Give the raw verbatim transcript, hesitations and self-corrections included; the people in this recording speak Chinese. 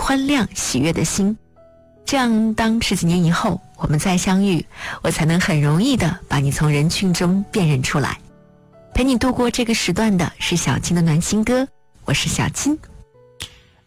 宽亮喜悦的心。这样当十几年以后我们再相遇，我才能很容易地把你从人群中辨认出来。陪你度过这个时段的是小青的暖心歌，我是小青，